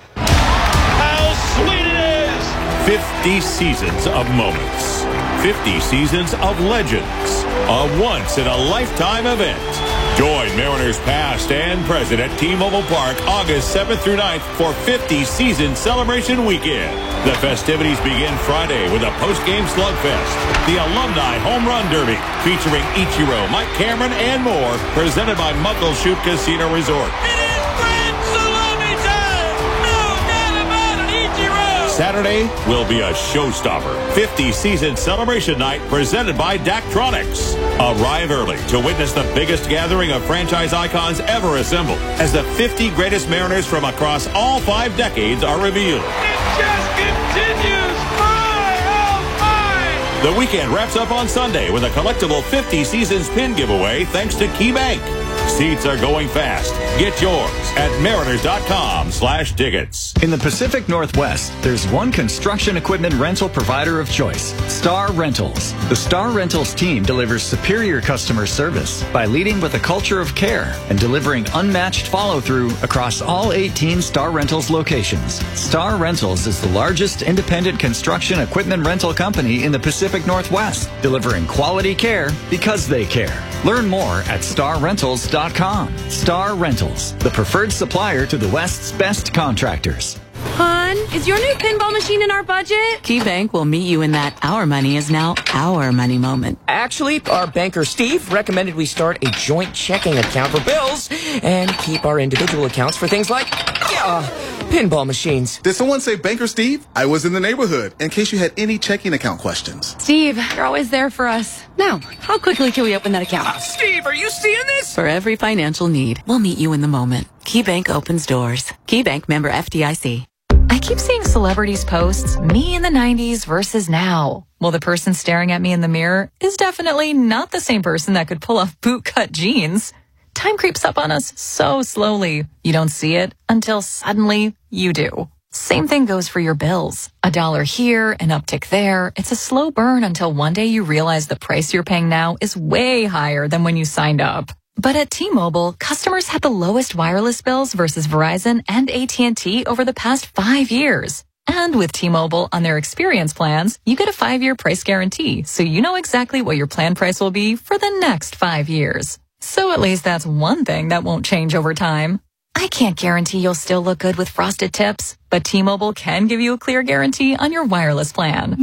How sweet it is! fifty seasons of moments. fifty seasons of legends. A once-in-a-lifetime event. Join Mariners past and present at T-Mobile Park August seventh through ninth for fifty Season Celebration Weekend. The festivities begin Friday with a post-game slugfest, the Alumni Home Run Derby, featuring Ichiro, Mike Cameron, and more, presented by Muckleshoot Casino Resort. It is grand salami time! No doubt about it, Ichiro! Saturday will be a showstopper. fifty Season Celebration Night presented by Daktronics. Arrive early to witness the biggest gathering of franchise icons ever assembled as the fifty greatest Mariners from across all five decades are revealed. It just continues! My, oh my! The weekend wraps up on Sunday with a collectible fifty Seasons pin giveaway thanks to KeyBank. Seats are going fast. Get yours at mariners.com slash tickets. In the Pacific Northwest, there's one construction equipment rental provider of choice, Star Rentals. The Star Rentals team delivers superior customer service by leading with a culture of care and delivering unmatched follow-through across all eighteen Star Rentals locations. Star Rentals is the largest independent construction equipment rental company in the Pacific Northwest, delivering quality care because they care. Learn more at star rentals dot com. Star Rentals, the preferred supplier to the West's best contractors. Hon, is your new pinball machine in our budget? KeyBank will meet you in that our money is now our money moment. Actually, our banker Steve recommended we start a joint checking account for bills and keep our individual accounts for things like, uh, pinball machines. Did someone say Banker Steve? I was in the neighborhood, in case you had any checking account questions. Steve, you're always there for us. Now, how quickly can we open that account? Uh, Steve, are you seeing this? For every financial need, we'll meet you in the moment. KeyBank opens doors. KeyBank member F D I C. I keep seeing celebrities posts, me in the nineties versus now. Well, the person staring at me in the mirror is definitely not the same person that could pull off bootcut jeans. Time creeps up on us so slowly. You don't see it until suddenly you do. Same thing goes for your bills. A dollar here, an uptick there. It's a slow burn until one day you realize the price you're paying now is way higher than when you signed up. But at T-Mobile, customers had the lowest wireless bills versus Verizon and A T and T over the past five years. And with T-Mobile on their experience plans, you get a five-year price guarantee, so you know exactly what your plan price will be for the next five years. So at least that's one thing that won't change over time. I can't guarantee you'll still look good with frosted tips, but T-Mobile can give you a clear guarantee on your wireless plan.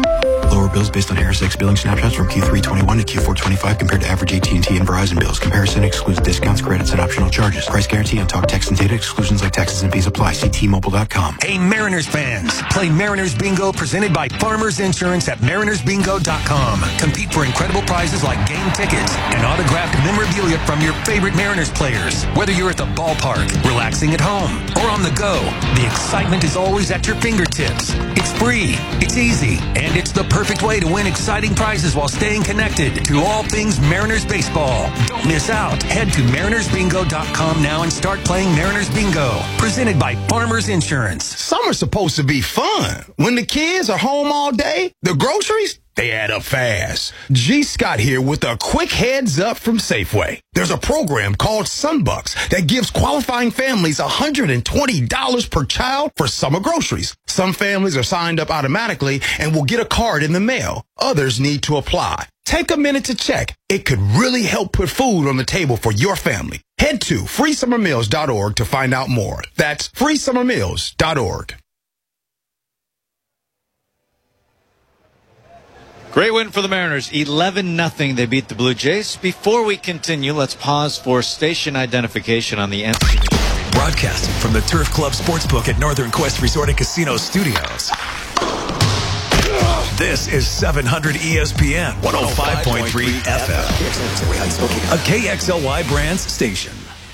Lower bills based on Harris X billing snapshots from Q three twenty-one to Q four twenty-five compared to average A T and T and Verizon bills. Comparison excludes discounts, credits, and optional charges. Price guarantee on talk, text, and data exclusions like taxes and fees apply. See T Mobile dot com. Hey, Mariners fans. Play Mariners Bingo presented by Farmers Insurance at mariners bingo dot com. Compete for incredible prizes like game tickets and autographed memorabilia from your favorite Mariners players. Whether you're at the ballpark, relaxing at home, or on the go, the excitement is always at your fingertips. It's free, it's easy, and it's the perfect way to win exciting prizes while staying connected to all things Mariners baseball. Don't miss out. Head to mariners bingo dot com now and start playing Mariners Bingo. Presented by Farmers Insurance. Summer's supposed to be fun. When the kids are home all day, the groceries, they add up fast. G. Scott here with a quick heads up from Safeway. There's a program called Sunbucks that gives qualifying families one hundred twenty dollars per child for summer groceries. Some families are signed up automatically and will get a card in the mail. Others need to apply. Take a minute to check. It could really help put food on the table for your family. Head to free summer meals dot org to find out more. That's free summer meals dot org. Great win for the Mariners, eleven nothing. They beat the Blue Jays. Before we continue, let's pause for station identification on the N C. Broadcasting from the Turf Club Sportsbook at Northern Quest Resort and Casino Studios. This is seven hundred E S P N one oh five point three F M, a K X L Y Brands station.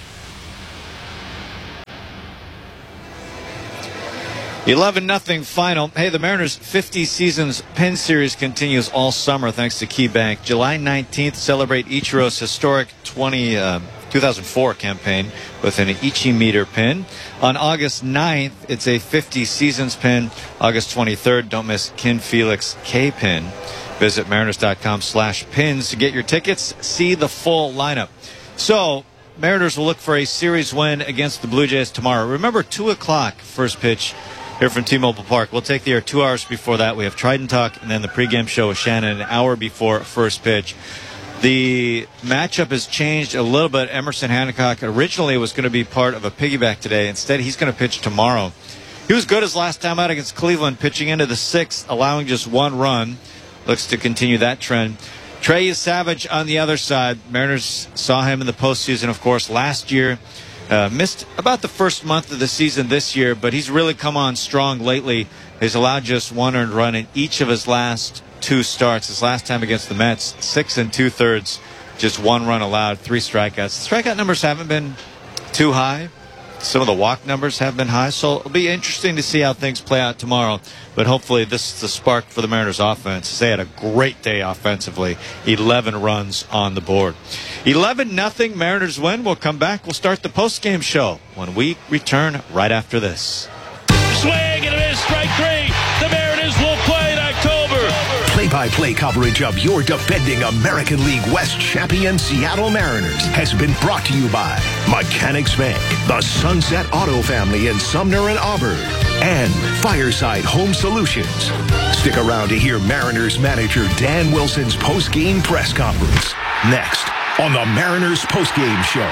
eleven nothing final. Hey, the Mariners' fifty Seasons Pin Series continues all summer thanks to KeyBank. July nineteenth, celebrate Ichiro's historic twenty, uh, two thousand four campaign with an Ichi-meter pin. On August ninth, it's a fifty Seasons pin. August twenty-third, don't miss Ken Felix K pin. Visit mariners.com slash pins to get your tickets. See the full lineup. So, Mariners will look for a series win against the Blue Jays tomorrow. Remember, two o'clock first pitch here from T-Mobile Park. We'll take the air two hours before that. We have Trident Talk and then the pregame show with Shannon an hour before first pitch. The matchup has changed a little bit. Emerson Hancock originally was going to be part of a piggyback today. Instead, he's going to pitch tomorrow. He was good his last time out against Cleveland, pitching into the sixth, allowing just one run. Looks to continue that trend. Trey Savage on the other side. Mariners saw him in the postseason, of course, last year. Uh, missed about the first month of the season this year, but he's really come on strong lately. He's allowed just one earned run in each of his last two starts. His last time against the Mets, six and two-thirds, just one run allowed, three strikeouts. The strikeout numbers haven't been too high. Some of the walk numbers have been high, so it'll be interesting to see how things play out tomorrow. But hopefully this is the spark for the Mariners offense. They had a great day offensively, eleven runs on the board. eleven nothing, Mariners win. We'll come back. We'll start the postgame show when we return right after this. Swing and a miss, strike three. The Mariners will play in October. Play-by-play coverage of your defending American League West champion Seattle Mariners has been brought to you by Mechanics Bank, the Sunset Auto Family in Sumner and Auburn, and Fireside Home Solutions. Stick around to hear Mariners manager Dan Wilson's post-game press conference next on the Mariners post-game show.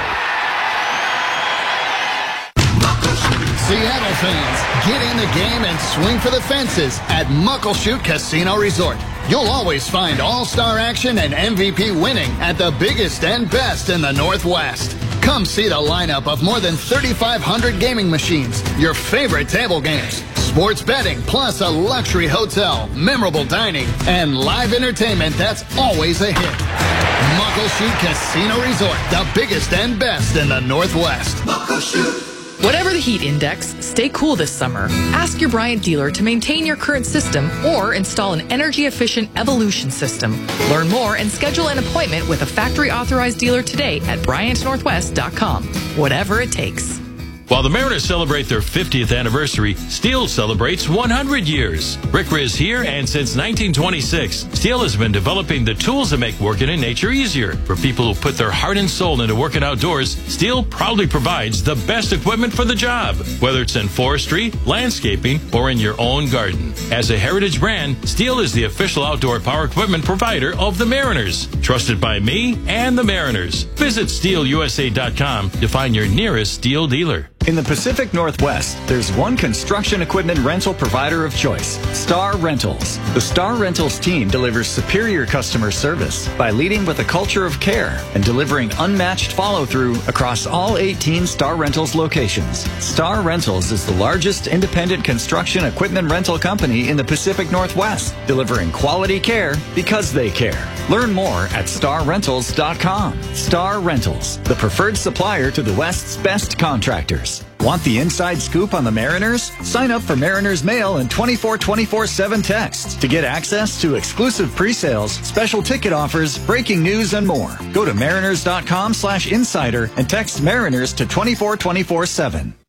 Seattle fans, get in the game and swing for the fences at Muckleshoot Casino Resort. You'll always find all-star action and M V P winning at the biggest and best in the Northwest. Come see the lineup of more than thirty-five hundred gaming machines, your favorite table games, sports betting, plus a luxury hotel, memorable dining, and live entertainment that's always a hit. Muckleshoot Casino Resort, the biggest and best in the Northwest. Muckleshoot. Whatever the heat index, stay cool this summer. Ask your Bryant dealer to maintain your current system or install an energy-efficient Evolution system. Learn more and schedule an appointment with a factory-authorized dealer today at Bryant Northwest dot com. Whatever it takes. While the Mariners celebrate their fiftieth anniversary, Steel celebrates one hundred years. Rick Riz here, and since nineteen twenty-six, Steel has been developing the tools that make working in nature easier. For people who put their heart and soul into working outdoors, Steel proudly provides the best equipment for the job, whether it's in forestry, landscaping, or in your own garden. As a heritage brand, Steel is the official outdoor power equipment provider of the Mariners. Trusted by me and the Mariners. Visit steel u s a dot com to find your nearest Steel dealer. In the Pacific Northwest, there's one construction equipment rental provider of choice, Star Rentals. The Star Rentals team delivers superior customer service by leading with a culture of care and delivering unmatched follow-through across all eighteen Star Rentals locations. Star Rentals is the largest independent construction equipment rental company in the Pacific Northwest, delivering quality care because they care. Learn more at star rentals dot com. Star Rentals, the preferred supplier to the West's best contractors. Want the inside scoop on the Mariners? Sign up for Mariners Mail and twenty-four twenty-four seven texts to get access to exclusive pre-sales, special ticket offers, breaking news, and more. Go to mariners dot com slash insider and text Mariners to twenty-four twenty-four seven.